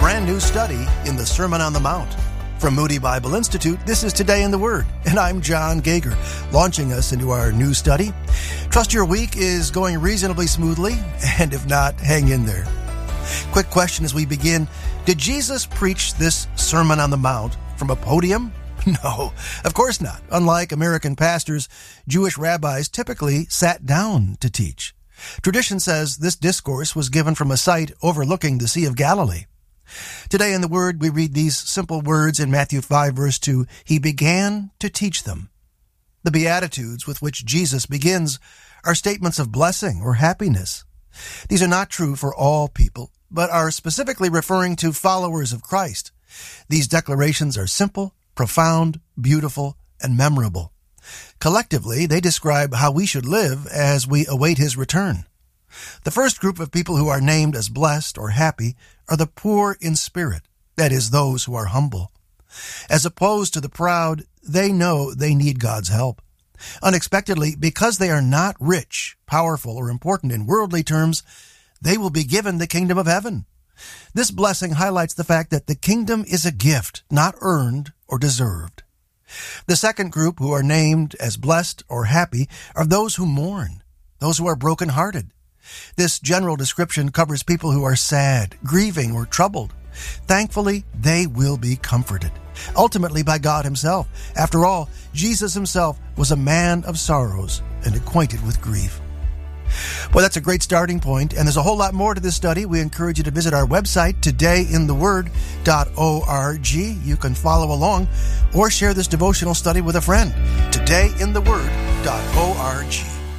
brand new study in the Sermon on the Mount. From Moody Bible Institute, this is Today in the Word, and I'm John Gager, launching us into our new study. Trust your week is going reasonably smoothly, and if not, hang in there. Quick question as we begin. Did Jesus preach this Sermon on the Mount from a podium? No, of course not. Unlike American pastors, Jewish rabbis typically sat down to teach. Tradition says this discourse was given from a site overlooking the Sea of Galilee. Today in the Word, we read these simple words in Matthew 5, verse 2, He began to teach them. The Beatitudes with which Jesus begins are statements of blessing or happiness. These are not true for all people, but are specifically referring to followers of Christ. These declarations are simple, profound, beautiful, and memorable. Collectively, they describe how we should live as we await His return. The first group of people who are named as blessed or happy are the poor in spirit, that is, those who are humble. As opposed to the proud, they know they need God's help. Unexpectedly, because they are not rich, powerful, or important in worldly terms, they will be given the kingdom of heaven. This blessing highlights the fact that the kingdom is a gift, not earned or deserved. The second group who are named as blessed or happy are those who mourn, those who are brokenhearted. This general description covers people who are sad, grieving, or troubled. Thankfully, they will be comforted, ultimately by God Himself. After all, Jesus Himself was a man of sorrows and acquainted with grief. Well, that's a great starting point, and there's a whole lot more to this study. We encourage you to visit our website, todayintheword.org. You can follow along or share this devotional study with a friend. todayintheword.org.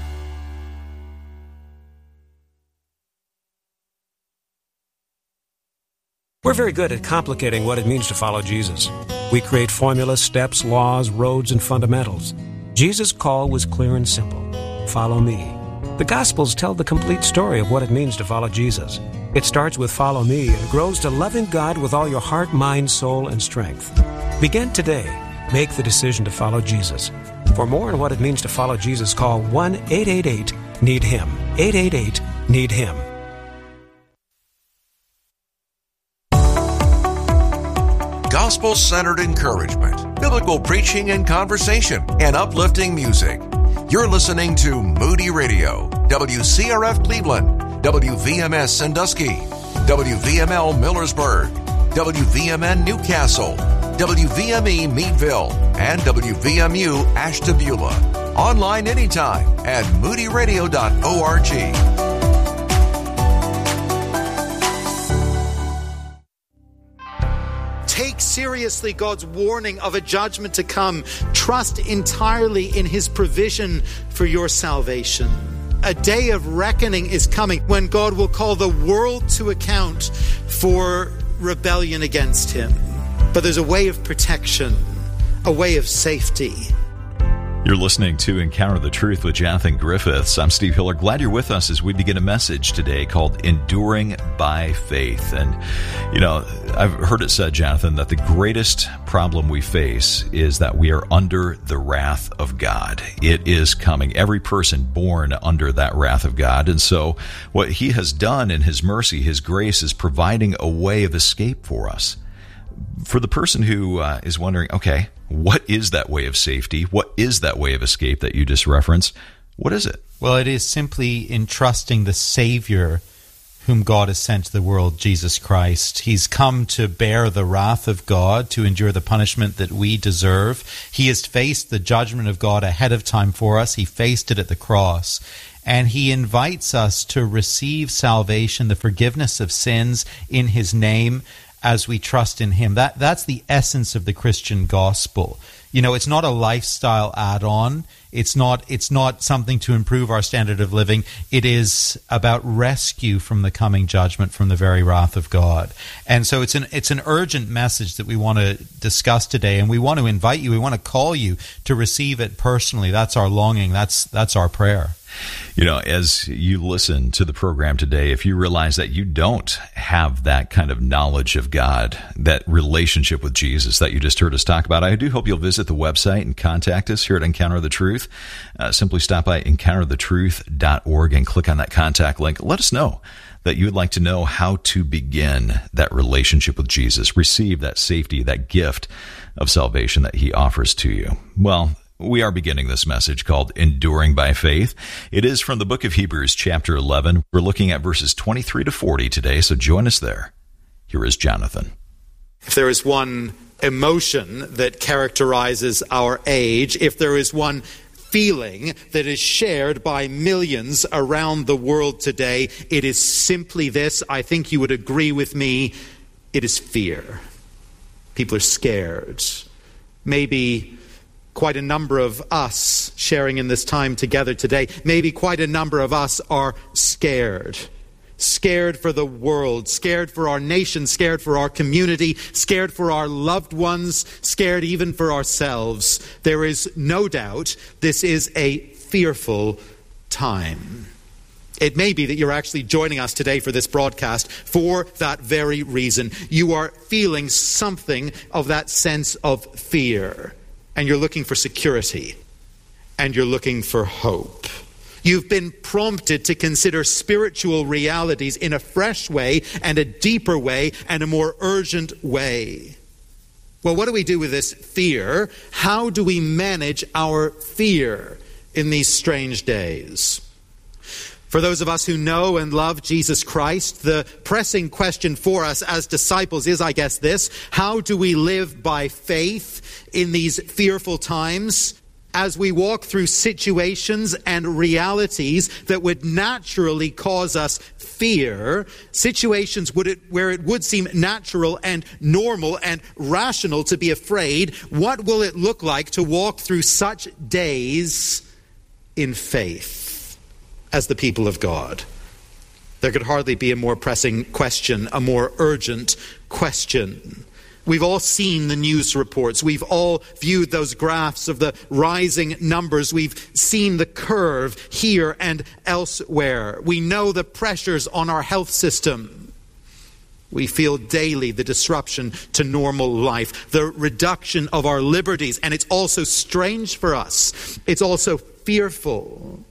We're very good at complicating what it means to follow Jesus. We create formulas, steps, laws, roads, and fundamentals. Jesus' call was clear and simple. Follow me. The Gospels tell the complete story of what it means to follow Jesus. It starts with follow me and grows to loving God with all your heart, mind, soul, and strength. Begin today. Make the decision to follow Jesus. For more on what it means to follow Jesus, call 1-888-NEED-HIM. 888-NEED-HIM. Gospel-centered encouragement, biblical preaching and conversation, and uplifting music. You're listening to Moody Radio, WCRF Cleveland, WVMS Sandusky, WVML Millersburg, WVMN Newcastle, WVME Meadville, and WVMU Ashtabula. Online anytime at moodyradio.org. Take seriously God's warning of a judgment to come. Trust entirely in His provision for your salvation. A day of reckoning is coming when God will call the world to account for rebellion against Him. But there's a way of protection, a way of safety. You're listening to Encounter the Truth with Jonathan Griffiths. I'm Steve Hiller. Glad you're with us as we begin a message today called Enduring by Faith. And, you know, I've heard it said, Jonathan, that the greatest problem we face is that we are under the wrath of God. It is coming. Every person born under that wrath of God. And so what He has done in His mercy, His grace, is providing a way of escape for us. For the person who is wondering, okay, what is that way of safety? What is that way of escape that you just referenced? What is it? Well, it is simply entrusting the Savior whom God has sent to the world, Jesus Christ. He's come to bear the wrath of God, to endure the punishment that we deserve. He has faced the judgment of God ahead of time for us. He faced it at the cross. And He invites us to receive salvation, the forgiveness of sins in His name, as we trust in Him. That's the essence of the Christian gospel. You know, it's not a lifestyle add-on. It's not something to improve our standard of living. It is about rescue from the coming judgment, from the very wrath of God. And so it's an urgent message that we want to discuss today, and we want to invite you, we want to call you to receive it personally. That's our longing. That's our prayer. You know, as you listen to the program today, if you realize that you don't have that kind of knowledge of God, that relationship with Jesus that you just heard us talk about, I do hope you'll visit the website and contact us here at Encounter the Truth. Simply stop by encounterthetruth.org and click on that contact link. Let us know that you would like to know how to begin that relationship with Jesus, receive that safety, that gift of salvation that he offers to you. Well, we are beginning this message called Enduring by Faith. It is from the book of Hebrews, chapter 11. We're looking at verses 23 to 40 today, so join us there. Here is Jonathan. If there is one emotion that characterizes our age, if there is one feeling that is shared by millions around the world today, it is simply this. I think you would agree with me. It is fear. People are scared. Maybe quite a number of us sharing in this time together today, maybe quite a number of us are scared. Scared for the world, scared for our nation, scared for our community, scared for our loved ones, scared even for ourselves. There is no doubt this is a fearful time. It may be that you're actually joining us today for this broadcast for that very reason. You are feeling something of that sense of fear, and you're looking for security, and you're looking for hope. You've been prompted to consider spiritual realities in a fresh way and a deeper way and a more urgent way. Well, what do we do with this fear? How do we manage our fear in these strange days? For those of us who know and love Jesus Christ, the pressing question for us as disciples is, I guess, this: how do we live by faith in these fearful times? As we walk through situations and realities that would naturally cause us fear, situations where it would seem natural and normal and rational to be afraid, what will it look like to walk through such days in faith as the people of God? There could hardly be a more pressing question, a more urgent question. We've all seen the news reports. We've all viewed those graphs of the rising numbers. We've seen the curve here and elsewhere. We know the pressures on our health system. We feel daily the disruption to normal life, the reduction of our liberties. And it's also strange for us. It's also fearful.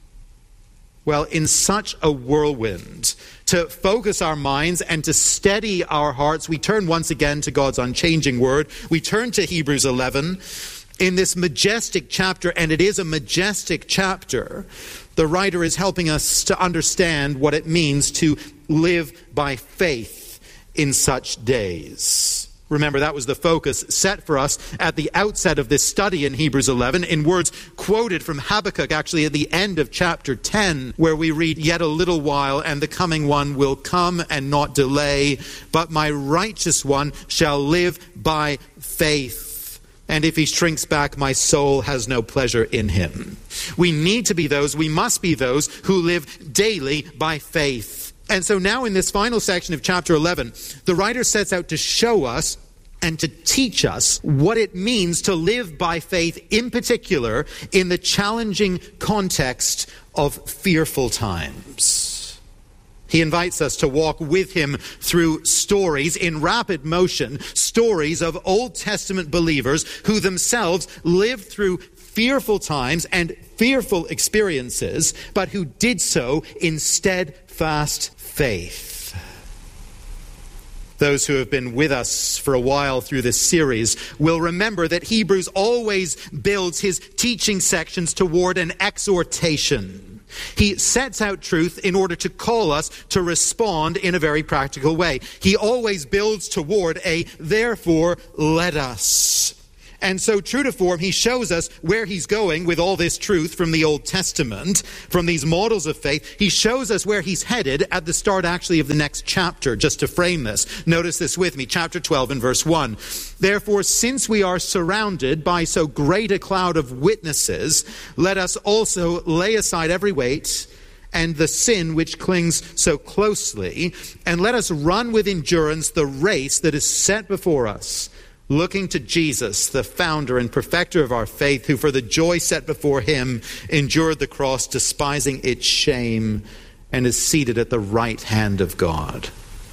Well, in such a whirlwind, to focus our minds and to steady our hearts, we turn once again to God's unchanging word. We turn to Hebrews 11. In this majestic chapter, and it is a majestic chapter, the writer is helping us to understand what it means to live by faith in such days. Remember, that was the focus set for us at the outset of this study in Hebrews 11, in words quoted from Habakkuk, actually at the end of chapter 10, where we read, "Yet a little while, and the coming one will come and not delay, but my righteous one shall live by faith. And if he shrinks back, my soul has no pleasure in him." We need to be those, we must be those who live daily by faith. And so now in this final section of chapter 11, the writer sets out to show us and to teach us what it means to live by faith, in particular in the challenging context of fearful times. He invites us to walk with him through stories in rapid motion, stories of Old Testament believers who themselves lived through fearful times and fearful experiences, but who did so in steadfast faith. Those who have been with us for a while through this series will remember that Hebrews always builds his teaching sections toward an exhortation. He sets out truth in order to call us to respond in a very practical way. He always builds toward a "therefore let us." And so, true to form, he shows us where he's going with all this truth from the Old Testament, from these models of faith. He shows us where he's headed at the start, actually, of the next chapter, just to frame this. Notice this with me, chapter 12 and verse 1. "Therefore, since we are surrounded by so great a cloud of witnesses, let us also lay aside every weight and the sin which clings so closely, and let us run with endurance the race that is set before us, looking to Jesus, the founder and perfecter of our faith, who for the joy set before him endured the cross, despising its shame, and is seated at the right hand of God."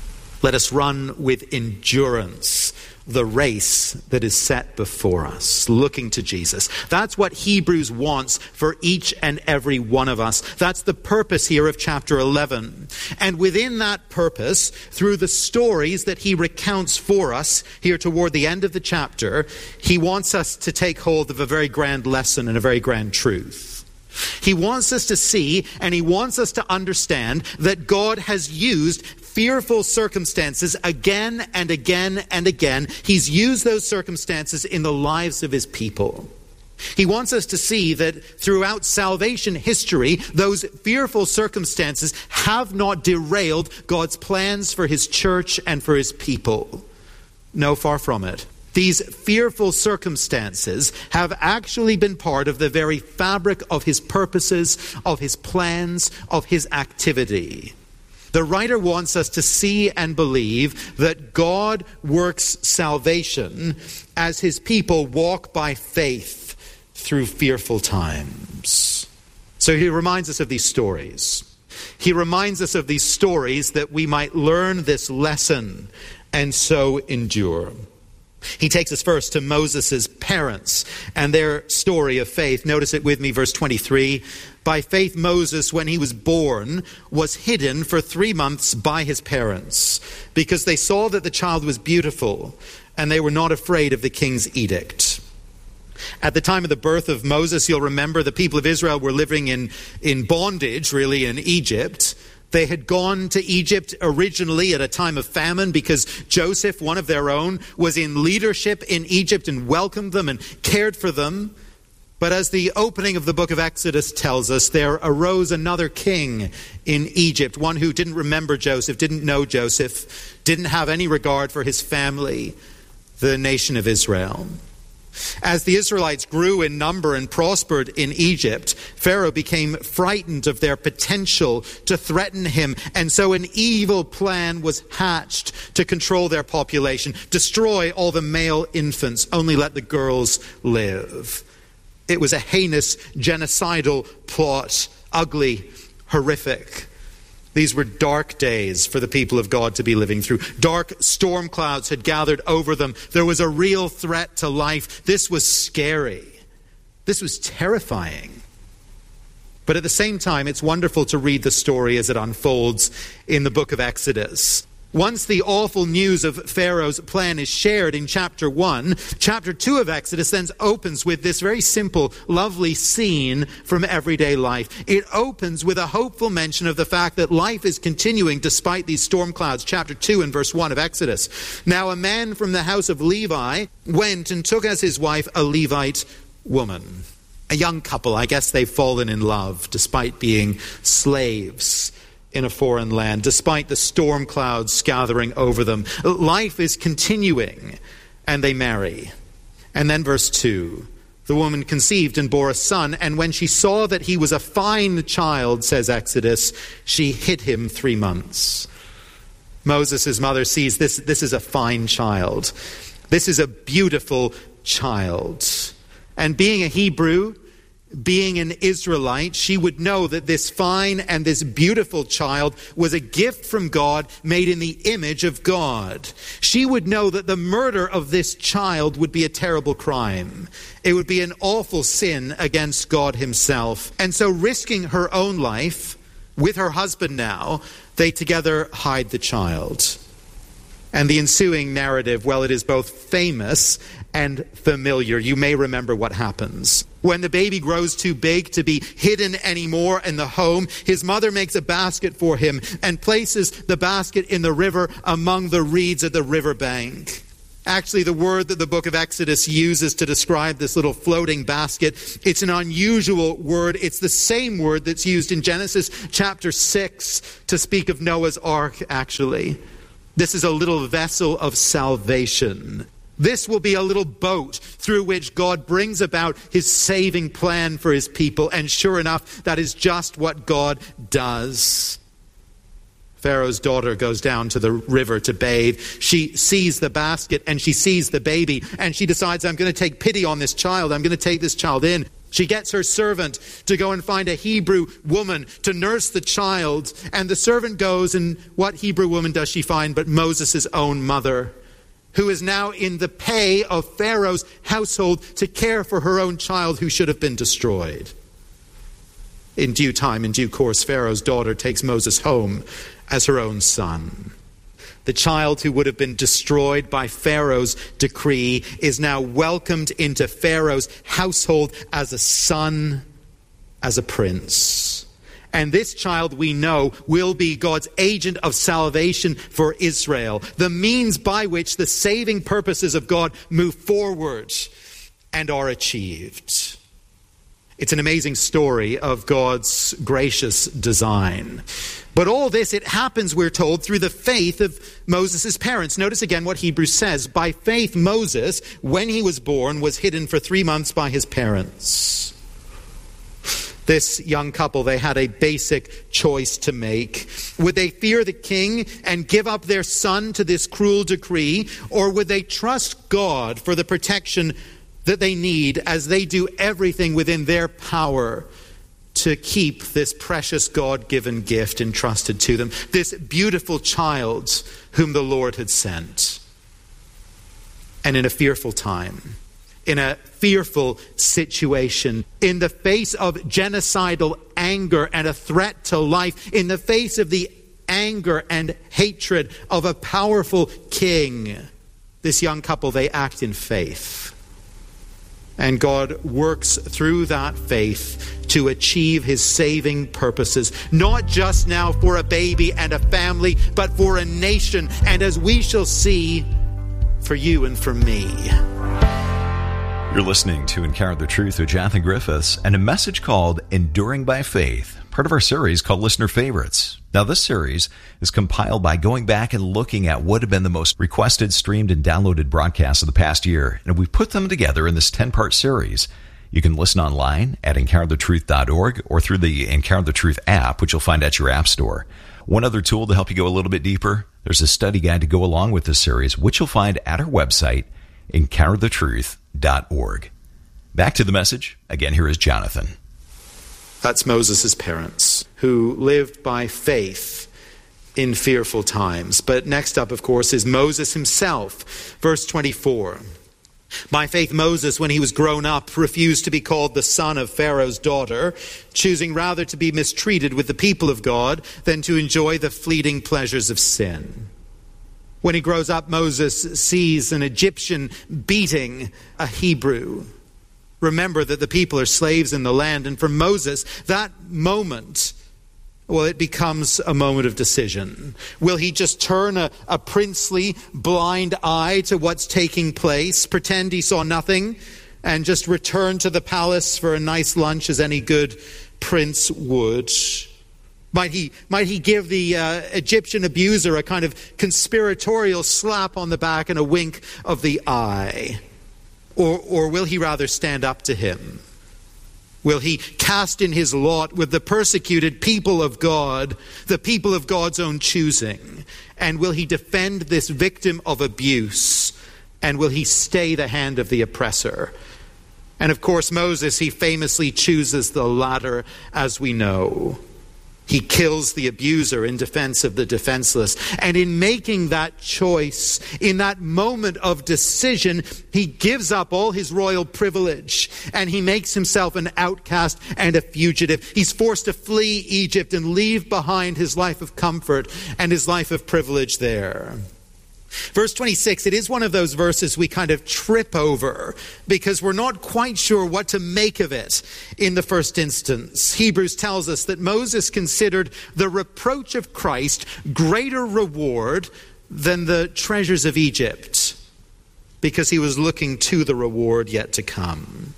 Let us run with endurance the race that is set before us, looking to Jesus. That's what Hebrews wants for each and every one of us. That's the purpose here of chapter 11. And within that purpose, through the stories that he recounts for us here toward the end of the chapter, he wants us to take hold of a very grand lesson and a very grand truth. He wants us to see and he wants us to understand that God has used fearful circumstances again and again and again. He's used those circumstances in the lives of his people. He wants us to see that throughout salvation history, those fearful circumstances have not derailed God's plans for his church and for his people. No, far from it. These fearful circumstances have actually been part of the very fabric of his purposes, of his plans, of his activity. The writer wants us to see and believe that God works salvation as his people walk by faith through fearful times. So he reminds us of these stories. He reminds us of these stories that we might learn this lesson and so endure. He takes us first to Moses' parents and their story of faith. Notice it with me, verse 23. By faith, Moses, when he was born, was hidden for 3 months by his parents, because they saw that the child was beautiful, and they were not afraid of the king's edict. At the time of the birth of Moses, you'll remember the people of Israel were living in bondage, really, in Egypt. They had gone to Egypt originally at a time of famine because Joseph, one of their own, was in leadership in Egypt and welcomed them and cared for them. But as the opening of the book of Exodus tells us, there arose another king in Egypt, one who didn't remember Joseph, didn't know Joseph, didn't have any regard for his family, the nation of Israel. As the Israelites grew in number and prospered in Egypt, Pharaoh became frightened of their potential to threaten him. And so an evil plan was hatched to control their population, destroy all the male infants, only let the girls live. It was a heinous, genocidal plot, ugly, horrific. These were dark days for the people of God to be living through. Dark storm clouds had gathered over them. There was a real threat to life. This was scary. This was terrifying. But at the same time, it's wonderful to read the story as it unfolds in the book of Exodus. Once the awful news of Pharaoh's plan is shared in chapter 1, chapter 2 of Exodus then opens with this very simple, lovely scene from everyday life. It opens with a hopeful mention of the fact that life is continuing despite these storm clouds. Chapter 2 and verse 1 of Exodus. Now a man from the house of Levi went and took as his wife a Levite woman. A young couple, I guess they've fallen in love despite being slaves in a foreign land, despite the storm clouds gathering over them. Life is continuing, and they marry. And then verse 2, the woman conceived and bore a son, and when she saw that he was a fine child, says Exodus, she hid him 3 months. Moses' mother sees this is a fine child. This is a beautiful child. And being a Hebrew, being an Israelite, she would know that this fine and this beautiful child was a gift from God made in the image of God. She would know that the murder of this child would be a terrible crime. It would be an awful sin against God himself. And so risking her own life with her husband now, they together hide the child. And the ensuing narrative, well, it is both famous and familiar. You may remember what happens. When the baby grows too big to be hidden anymore in the home, his mother makes a basket for him and places the basket in the river among the reeds at the riverbank. Actually, the word that the book of Exodus uses to describe this little floating basket, it's an unusual word. It's the same word that's used in Genesis chapter 6 to speak of Noah's ark, actually. This is a little vessel of salvation. This will be a little boat through which God brings about his saving plan for his people. And sure enough, that is just what God does. Pharaoh's daughter goes down to the river to bathe. She sees the basket and she sees the baby. And she decides, I'm going to take pity on this child. I'm going to take this child in. She gets her servant to go and find a Hebrew woman to nurse the child. And the servant goes, and what Hebrew woman does she find but Moses' own mother, who is now in the pay of Pharaoh's household to care for her own child who should have been destroyed. In due time, in due course, Pharaoh's daughter takes Moses home as her own son. The child who would have been destroyed by Pharaoh's decree is now welcomed into Pharaoh's household as a son, as a prince. And this child, we know, will be God's agent of salvation for Israel, the means by which the saving purposes of God move forward and are achieved. It's an amazing story of God's gracious design. But all this, it happens, we're told, through the faith of Moses' parents. Notice again what Hebrews says. By faith, Moses, when he was born, was hidden for 3 months by his parents. This young couple, they had a basic choice to make. Would they fear the king and give up their son to this cruel decree? Or would they trust God for the protection that they need as they do everything within their power to keep this precious God-given gift entrusted to them, this beautiful child whom the Lord had sent? And in a fearful time, in a fearful situation, in the face of genocidal anger and a threat to life, in the face of the anger and hatred of a powerful king, this young couple, they act in faith. And God works through that faith to achieve his saving purposes, not just now for a baby and a family, but for a nation, and as we shall see, for you and for me. You're listening to Encounter the Truth with Jonathan Griffiths and a message called Enduring by Faith, part of our series called Listener Favorites. Now, this series is compiled by going back and looking at what have been the most requested, streamed, and downloaded broadcasts of the past year, and we put them together in this 10-part series. You can listen online at EncounterTheTruth.org or through the Encounter the Truth app, which you'll find at your app store. One other tool to help you go a little bit deeper, there's a study guide to go along with this series, which you'll find at our website, EncounterTheTruth.org. Back to the message. Again, here is Jonathan. That's Moses' parents, who lived by faith in fearful times. But next up, of course, is Moses himself. Verse 24. By faith, Moses, when he was grown up, refused to be called the son of Pharaoh's daughter, choosing rather to be mistreated with the people of God than to enjoy the fleeting pleasures of sin. When he grows up, Moses sees an Egyptian beating a Hebrew. Remember that the people are slaves in the land. And for Moses, that moment, well, it becomes a moment of decision. Will he just turn a princely blind eye to what's taking place, pretend he saw nothing, and just return to the palace for a nice lunch as any good prince would? Might he give the Egyptian abuser a kind of conspiratorial slap on the back and a wink of the eye? Or will he rather stand up to him? Will he cast in his lot with the persecuted people of God, the people of God's own choosing? And will he defend this victim of abuse? And will he stay the hand of the oppressor? And of course, Moses, he famously chooses the latter, as we know. He kills the abuser in defense of the defenseless. And in making that choice, in that moment of decision, he gives up all his royal privilege and he makes himself an outcast and a fugitive. He's forced to flee Egypt and leave behind his life of comfort and his life of privilege there. Verse 26, it is one of those verses we kind of trip over because we're not quite sure what to make of it in the first instance. Hebrews tells us that Moses considered the reproach of Christ greater reward than the treasures of Egypt because he was looking to the reward yet to come.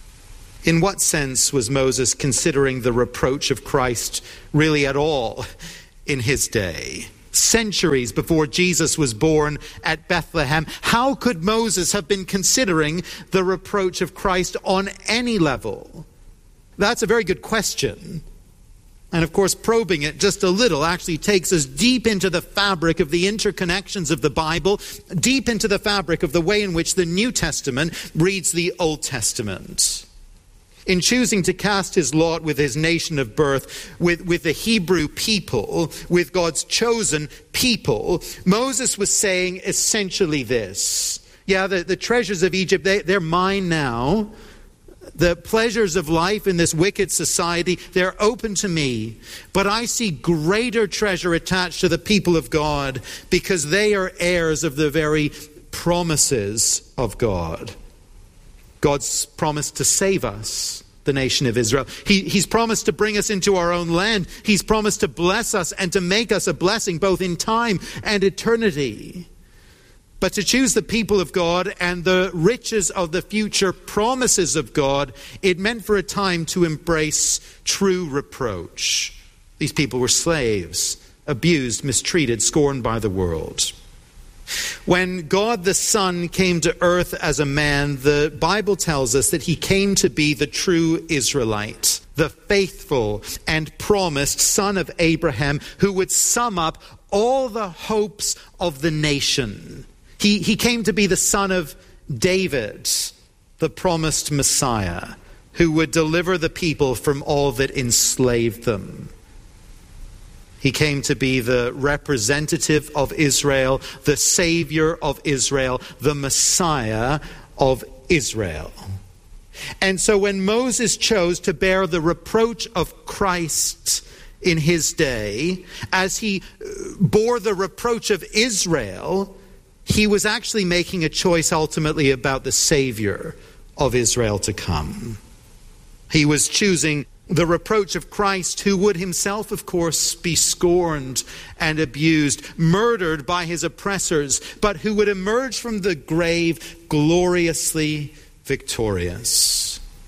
In what sense was Moses considering the reproach of Christ really at all in his day? Centuries before Jesus was born at Bethlehem, how could Moses have been considering the reproach of Christ on any level? That's a very good question. And of course, probing it just a little actually takes us deep into the fabric of the interconnections of the Bible, deep into the fabric of the way in which the New Testament reads the Old Testament. In choosing to cast his lot with his nation of birth, with the Hebrew people, with God's chosen people, Moses was saying essentially this. Yeah, the treasures of Egypt, they're mine now. The pleasures of life in this wicked society, they're open to me. But I see greater treasure attached to the people of God because they are heirs of the very promises of God. God's promised to save us, the nation of Israel. He's promised to bring us into our own land. He's promised to bless us and to make us a blessing both in time and eternity. But to choose the people of God and the riches of the future promises of God, it meant for a time to embrace true reproach. These people were slaves, abused, mistreated, scorned by the world. When God the Son came to earth as a man, the Bible tells us that he came to be the true Israelite, the faithful and promised son of Abraham, who would sum up all the hopes of the nation. He came to be the son of David, the promised Messiah, who would deliver the people from all that enslaved them. He came to be the representative of Israel, the Savior of Israel, the Messiah of Israel. And so when Moses chose to bear the reproach of Christ in his day, as he bore the reproach of Israel, he was actually making a choice ultimately about the Savior of Israel to come. He was choosing the reproach of Christ, who would himself, of course, be scorned and abused, murdered by his oppressors, but who would emerge from the grave gloriously victorious.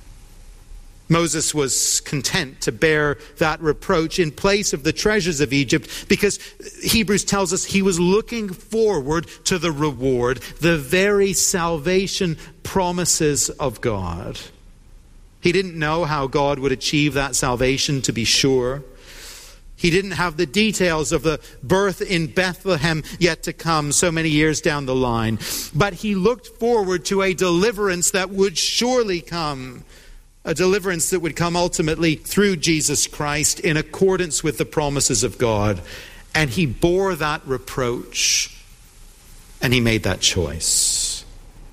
Moses was content to bear that reproach in place of the treasures of Egypt because Hebrews tells us he was looking forward to the reward, the very salvation promises of God. He didn't know how God would achieve that salvation, to be sure. He didn't have the details of the birth in Bethlehem yet to come so many years down the line. But he looked forward to a deliverance that would surely come. A deliverance that would come ultimately through Jesus Christ in accordance with the promises of God. And he bore that reproach and he made that choice.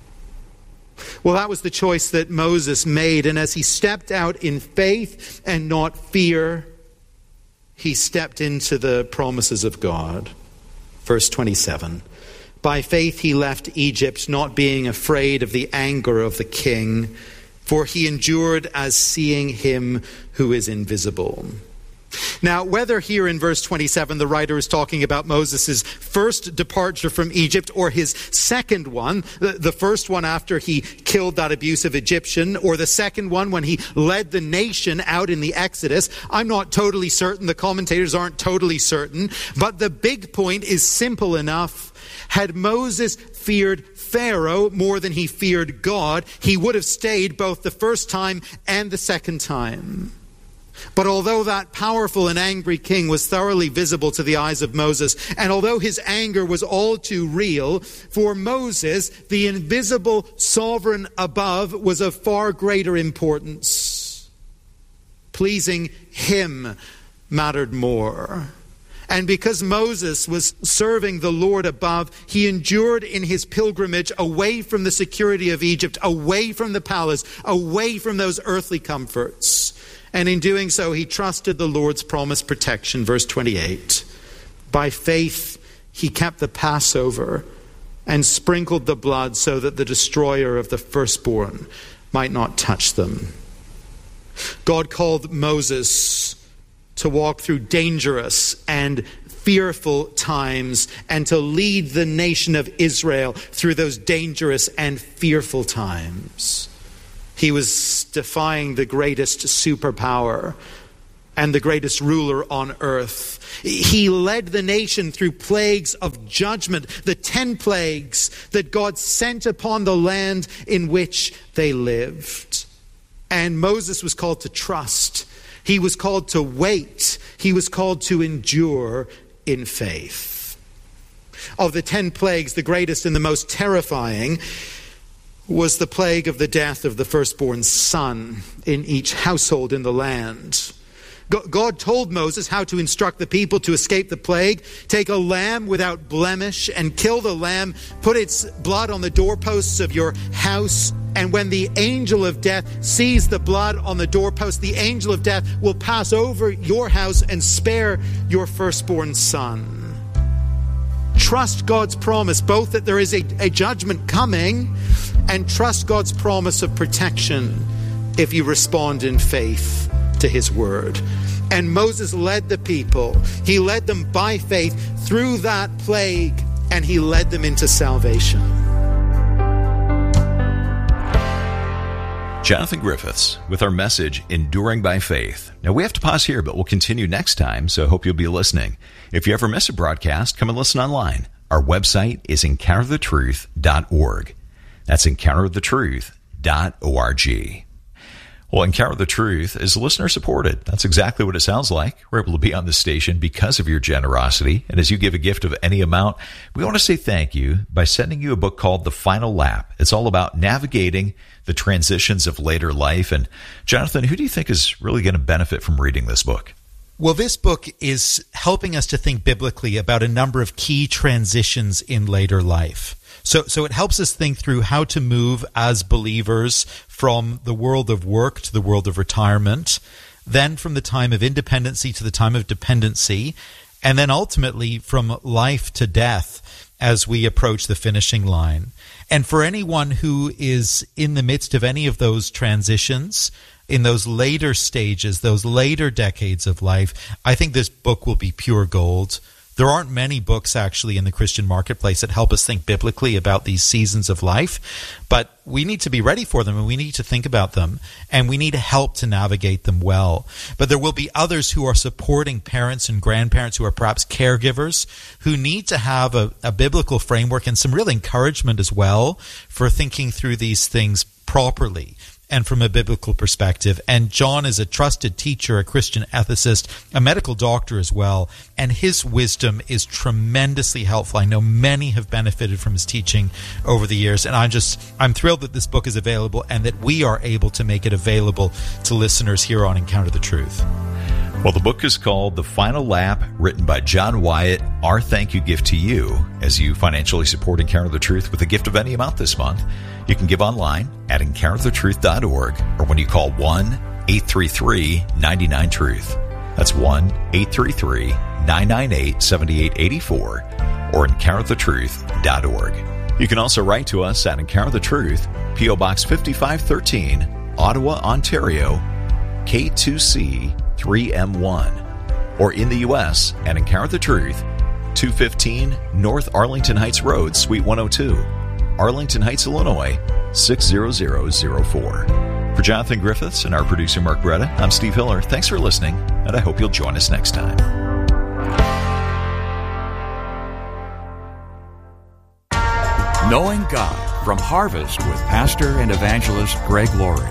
Well, that was the choice that Moses made. And as he stepped out in faith and not fear, he stepped into the promises of God. Verse 27. By faith he left Egypt, not being afraid of the anger of the king, for he endured as seeing him who is invisible. Now, whether here in verse 27 the writer is talking about Moses' first departure from Egypt or his second one, the first one after he killed that abusive Egyptian, or the second one when he led the nation out in the Exodus, I'm not totally certain. The commentators aren't totally certain. But the big point is simple enough. Had Moses feared Pharaoh more than he feared God, he would have stayed both the first time and the second time. But although that powerful and angry king was thoroughly visible to the eyes of Moses, and although his anger was all too real, for Moses, the invisible sovereign above was of far greater importance. Pleasing him mattered more. And because Moses was serving the Lord above, he endured in his pilgrimage away from the security of Egypt, away from the palace, away from those earthly comforts. And in doing so, he trusted the Lord's promised protection. Verse 28. By faith, he kept the Passover and sprinkled the blood so that the destroyer of the firstborn might not touch them. God called Moses to walk through dangerous and fearful times and to lead the nation of Israel through those dangerous and fearful times. He was defying the greatest superpower and the greatest ruler on earth. He led the nation through plagues of judgment, the 10 plagues that God sent upon the land in which they lived. And Moses was called to trust. He was called to wait. He was called to endure in faith. Of the 10 plagues, the greatest and the most terrifying was the plague of the death of the firstborn son in each household in the land. God told Moses how to instruct the people to escape the plague. Take a lamb without blemish and kill the lamb. Put its blood on the doorposts of your house. And when the angel of death sees the blood on the doorpost, the angel of death will pass over your house and spare your firstborn son. Trust God's promise, both that there is a judgment coming, and trust God's promise of protection if you respond in faith to his word. And Moses led the people. He led them by faith through that plague, and he led them into salvation. Jonathan Griffiths with our message, Enduring by Faith. Now, we have to pause here, but we'll continue next time, so I hope you'll be listening. If you ever miss a broadcast, come and listen online. Our website is encounterthetruth.org. That's encounterthetruth.org. Well, Encounter the Truth is listener-supported. That's exactly what it sounds like. We're able to be on this station because of your generosity. And as you give a gift of any amount, we want to say thank you by sending you a book called The Final Lap. It's all about navigating the transitions of later life. And Jonathan, who do you think is really going to benefit from reading this book? Well, this book is helping us to think biblically about a number of key transitions in later life. So it helps us think through how to move as believers from the world of work to the world of retirement, then from the time of independency to the time of dependency, and then ultimately from life to death as we approach the finishing line. And for anyone who is in the midst of any of those transitions, in those later stages, those later decades of life, I think this book will be pure gold. There aren't many books actually in the Christian marketplace that help us think biblically about these seasons of life, but we need to be ready for them and we need to think about them and we need help to navigate them well. But there will be others who are supporting parents and grandparents who are perhaps caregivers who need to have a biblical framework and some real encouragement as well for thinking through these things properly and from a biblical perspective. And John is a trusted teacher, a Christian ethicist, a medical doctor as well, and his wisdom is tremendously helpful. I know many have benefited from his teaching over the years, and I'm thrilled that this book is available and that we are able to make it available to listeners here on Encounter the Truth. Well, the book is called The Final Lap, written by John Wyatt. Our thank you gift to you as you financially support Encounter the Truth with a gift of any amount this month. You can give online at encounterthetruth.org or when you call 1-833-99-TRUTH. That's 1-833-998-7884 or encounterthetruth.org. You can also write to us at Encounter the Truth, P.O. Box 5513, Ottawa, Ontario, K2C 3M1, or in the U.S. at Encounter the Truth, 215 North Arlington Heights Road, Suite 102, Arlington Heights, Illinois, 60004. For Jonathan Griffiths and our producer Mark Bretta, I'm Steve Hiller. Thanks for listening, and I hope you'll join us next time. Knowing God from Harvest with Pastor and Evangelist Greg Laurie.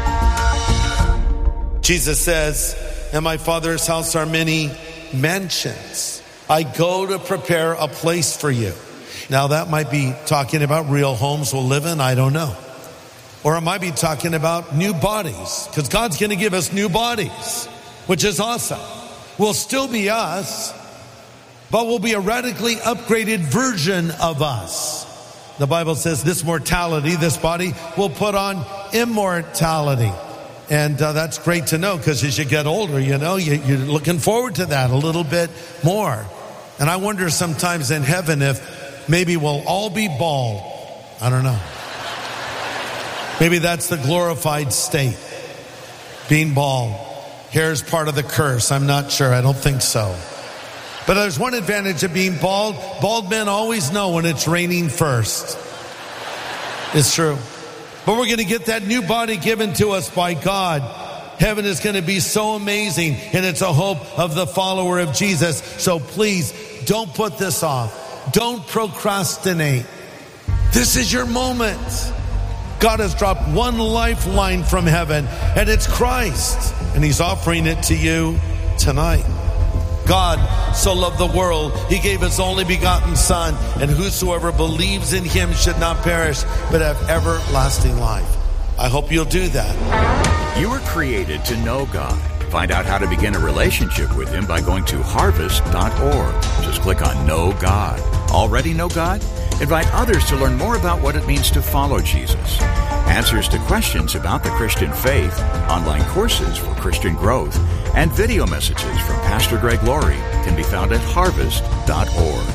Jesus says, in my Father's house are many mansions. I go to prepare a place for you. Now that might be talking about real homes we'll live in, I don't know. Or it might be talking about new bodies, because God's going to give us new bodies, which is awesome. We'll still be us, but we'll be a radically upgraded version of us. The Bible says this mortality, this body, will put on immortality. And that's great to know, because as you get older, you know, you're looking forward to that a little bit more. And I wonder sometimes in heaven if maybe we'll all be bald. I don't know. Maybe that's the glorified state, being bald. Hair's part of the curse. I'm not sure. I don't think so. But there's one advantage of being bald. Bald men always know when it's raining first. It's true. But we're going to get that new body given to us by God. Heaven is going to be so amazing, and it's a hope of the follower of Jesus. So please, don't put this off. Don't procrastinate. This is your moment. God has dropped one lifeline from heaven, and it's Christ. And He's offering it to you tonight. God so loved the world, he gave his only begotten Son, and whosoever believes in him should not perish, but have everlasting life. I hope you'll do that. You were created to know God. Find out how to begin a relationship with him by going to harvest.org. Just click on Know God. Already know God? Invite others to learn more about what it means to follow Jesus. Answers to questions about the Christian faith, online courses for Christian growth, and video messages from Pastor Greg Laurie can be found at harvest.org.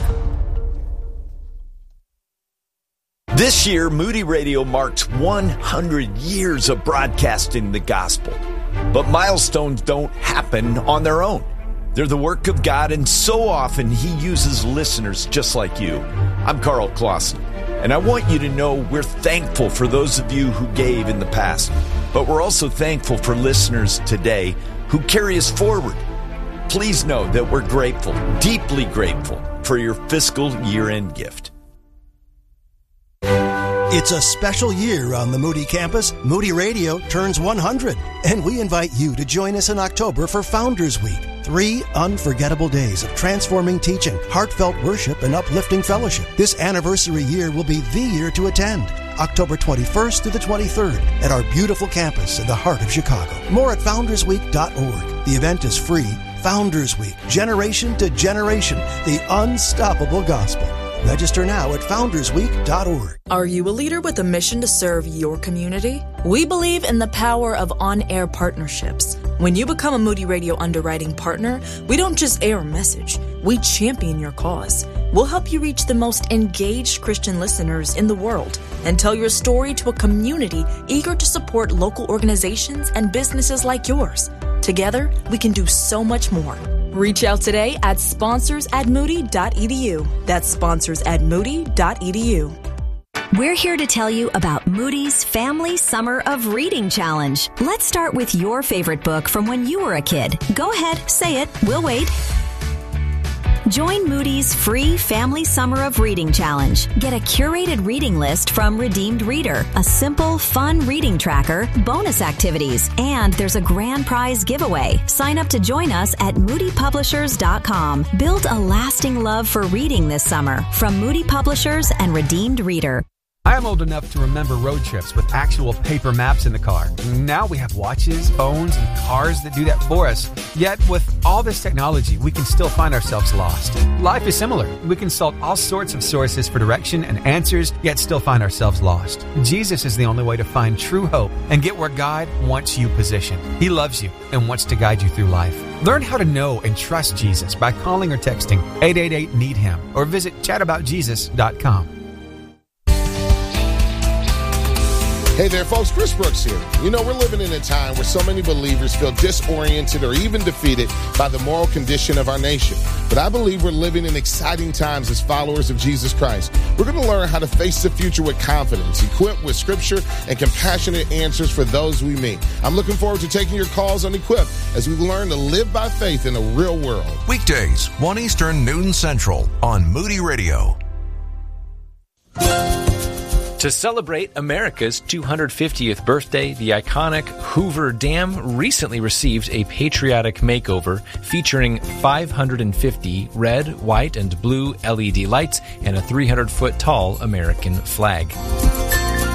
This year, Moody Radio marks 100 years of broadcasting the gospel. But milestones don't happen on their own. They're the work of God, and so often he uses listeners just like you. I'm Carl Clausen, and I want you to know we're thankful for those of you who gave in the past, but we're also thankful for listeners today who carry us forward. Please know that we're grateful, deeply grateful, for your fiscal year-end gift. It's a special year on the Moody campus. Moody Radio turns 100, and we invite you to join us in October for Founders Week. 3 unforgettable days of transforming teaching, heartfelt worship, and uplifting fellowship. This anniversary year will be the year to attend. October 21st through the 23rd at our beautiful campus in the heart of Chicago. More at foundersweek.org. The event is free. Founders Week, generation to generation, the unstoppable gospel. Register now at foundersweek.org. Are you a leader with a mission to serve your community? We believe in the power of on-air partnerships. When you become a Moody Radio underwriting partner, we don't just air a message, we champion your cause. We'll help you reach the most engaged Christian listeners in the world and tell your story to a community eager to support local organizations and businesses like yours. Together, we can do so much more. Reach out today at sponsors@moody.edu. That's sponsors@moody.edu. We're here to tell you about Moody's Family Summer of Reading Challenge. Let's start with your favorite book from when you were a kid. Go ahead, say it. We'll wait. Join Moody's free Family Summer of Reading Challenge. Get a curated reading list from Redeemed Reader, a simple, fun reading tracker, bonus activities, and there's a grand prize giveaway. Sign up to join us at moodypublishers.com. Build a lasting love for reading this summer from Moody Publishers and Redeemed Reader. I am old enough to remember road trips with actual paper maps in the car. Now we have watches, phones, and cars that do that for us. Yet with all this technology, we can still find ourselves lost. Life is similar. We consult all sorts of sources for direction and answers, yet still find ourselves lost. Jesus is the only way to find true hope and get where God wants you positioned. He loves you and wants to guide you through life. Learn how to know and trust Jesus by calling or texting 888-NEED-HIM or visit chataboutjesus.com. Hey there, folks. Chris Brooks here. You know, we're living in a time where so many believers feel disoriented or even defeated by the moral condition of our nation. But I believe we're living in exciting times as followers of Jesus Christ. We're going to learn how to face the future with confidence, equipped with scripture and compassionate answers for those we meet. I'm looking forward to taking your calls on Equip as we learn to live by faith in a real world. Weekdays, 1 Eastern, noon Central on Moody Radio. To celebrate America's 250th birthday, the iconic Hoover Dam recently received a patriotic makeover featuring 550 red, white, and blue LED lights and a 300-foot tall American flag.